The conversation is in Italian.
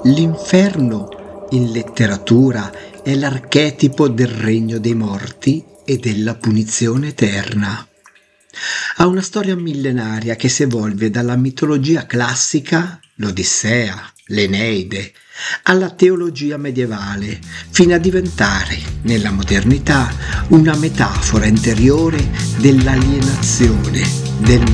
L'inferno in letteratura è l'archetipo del regno dei morti e della punizione eterna. Ha una storia millenaria che si evolve dalla mitologia classica, l'Odissea, l'Eneide, alla teologia medievale, fino a diventare, nella modernità, una metafora interiore dell'alienazione, del